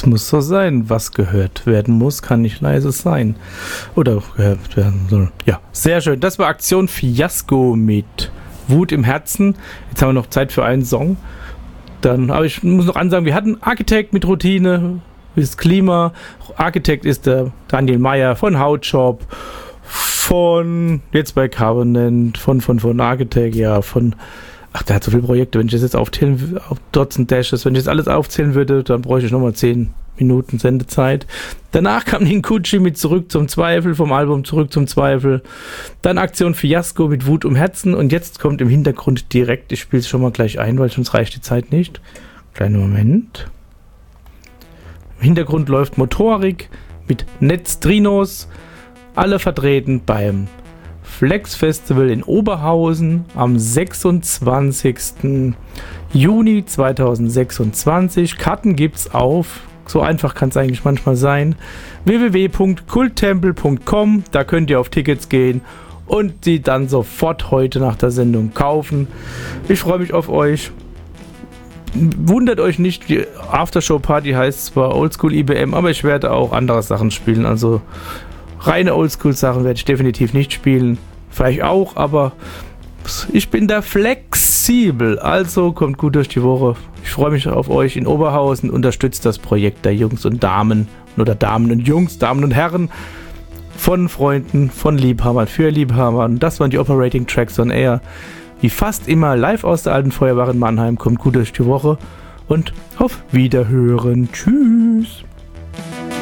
Das muss so sein. Was gehört werden muss, kann nicht leise sein. Oder gehört werden soll. Ja, sehr schön. Das war Aktion Fiasko mit Wut im Herzen. Jetzt haben wir noch Zeit für einen Song. Aber ich muss noch ansagen, wir hatten Architect mit Routine, das Klima. Architect ist der Daniel Meyer von Hautshop, von jetzt bei Covenant, von Architect, ja, der hat so viele Projekte, wenn ich das jetzt aufzählen, auf Dots und Dashes, wenn ich das alles aufzählen würde, dann bräuchte ich nochmal 10 Minuten Sendezeit. Danach kam Ninkuchi mit Zurück zum Zweifel, vom Album Zurück zum Zweifel. Dann Aktion Fiasko mit Wut um Herzen und jetzt kommt im Hintergrund direkt, ich spiele es schon mal gleich ein, weil sonst reicht die Zeit nicht. Kleinen Moment. Im Hintergrund läuft Motorik mit Netztrinos, alle vertreten beim Flex Festival in Oberhausen am 26. Juni 2026. Karten gibt's auf, so einfach kann es eigentlich manchmal sein, www.kulttempel.com. Da könnt ihr auf Tickets gehen und die dann sofort heute nach der Sendung kaufen. Ich freue mich auf euch. Wundert euch nicht, die Aftershow-Party heißt zwar Oldschool IBM, aber ich werde auch andere Sachen spielen, also reine Oldschool-Sachen werde ich definitiv nicht spielen. Vielleicht auch, aber ich bin da flexibel. Also kommt gut durch die Woche. Ich freue mich auf euch in Oberhausen. Unterstützt das Projekt der Jungs und Damen. Oder Damen und Jungs, Damen und Herren. Von Freunden, von Liebhabern, für Liebhaber. Und das waren die Operating Tracks on Air. Wie fast immer live aus der alten Feuerwache in Mannheim. Kommt gut durch die Woche. Und auf Wiederhören. Tschüss.